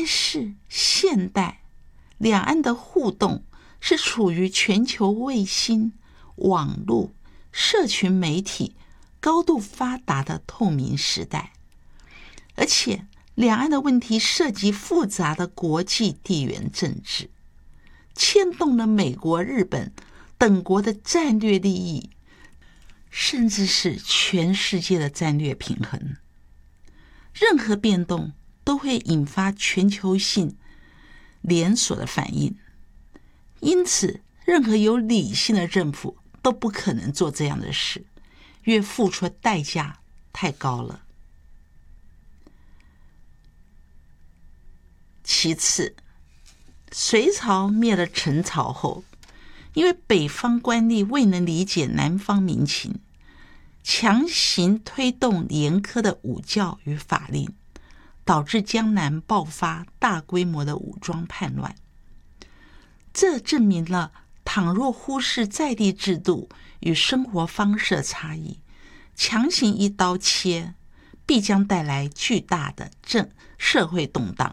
是现代两岸的互动是处于全球卫星、网络、社群媒体高度发达的透明时代，而且两岸的问题涉及复杂的国际地缘政治，牵动了美国、日本等国的战略利益，甚至是全世界的战略平衡。任何变动都会引发全球性连锁的反应，因此任何有理性的政府都不可能做这样的事，因为付出的代价太高了。其次，隋朝灭了陈朝后，因为北方官吏未能理解南方民情，强行推动严苛的武教与法令，导致江南爆发大规模的武装叛乱。这证明了，倘若忽视在地制度与生活方式的差异，强行一刀切，必将带来巨大的社会动荡。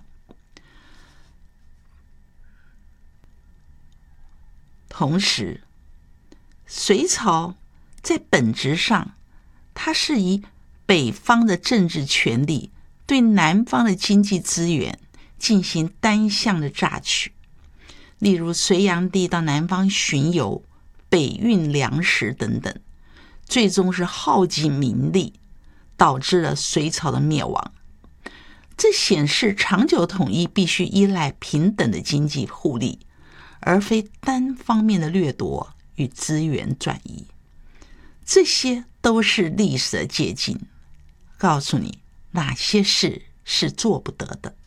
同时，隋朝在本质上，它是以北方的政治权力对南方的经济资源进行单向的榨取，例如隋炀帝到南方巡游、北运粮食等等，最终是耗尽民力，导致了隋朝的灭亡。这显示长久统一必须依赖平等的经济互利，而非单方面的掠夺与资源转移。这些都是历史的借鉴，告诉你哪些事是做不得的。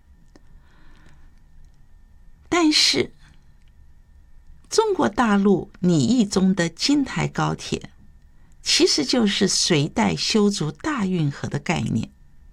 但是中国大陆拟议中的京台高铁，其实就是隋代修筑大运河的概念。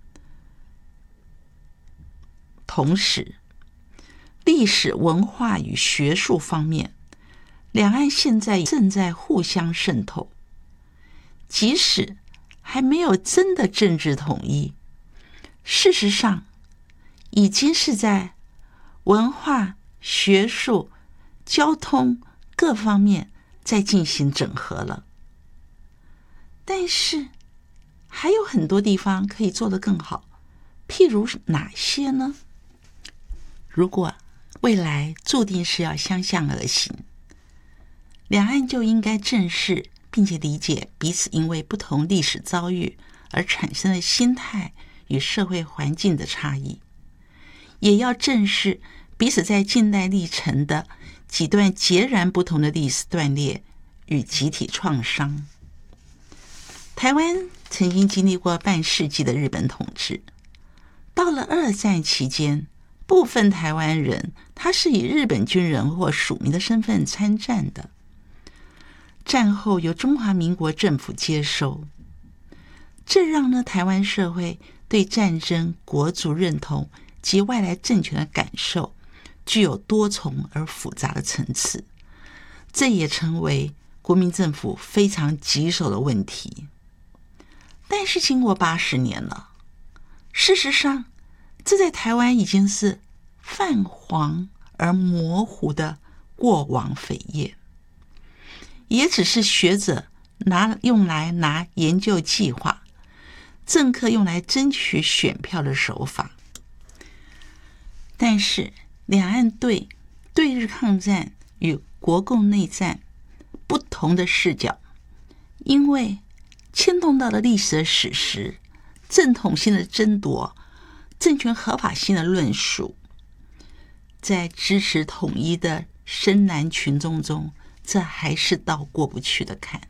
同时，历史文化与学术方面，两岸现在正在互相渗透，即使还没有真的政治统一，事实上已经是在文化、学术、交通各方面在进行整合了。但是还有很多地方可以做得更好，譬如哪些呢？如果未来注定是要相向而行，两岸就应该正视并且理解彼此因为不同历史遭遇而产生的心态与社会环境的差异，也要正视彼此在近代历程的几段截然不同的历史断裂与集体创伤。台湾曾经经历过半世纪的日本统治，到了二战期间，部分台湾人他是以日本军人或属民的身份参战的，战后由中华民国政府接收，这让台湾社会对战争、国族认同及外来政权的感受具有多重而复杂的层次，这也成为国民政府非常棘手的问题。但是经过80年了，事实上这在台湾已经是泛黄而模糊的过往扉页，也只是学者用来拿研究计划，政客用来争取选票的手法。但是两岸对日抗战与国共内战不同的视角，因为牵动到了历史的史实、正统性的争夺、政权合法性的论述，在支持统一的深蓝群众中，这还是道过不去的坎。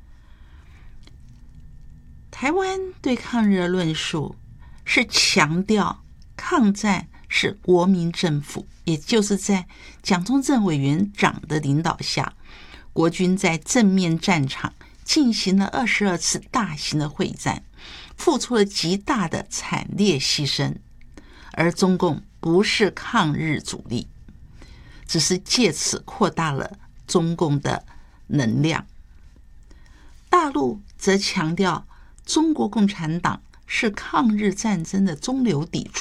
台湾对抗日的论述是强调抗战是国民政府，也就是在蒋中正委员长的领导下，国军在正面战场进行了22次大型的会战，付出了极大的惨烈牺牲，而中共不是抗日主力，只是借此扩大了中共的能量。大陆则强调中国共产党是抗日战争的中流砥柱，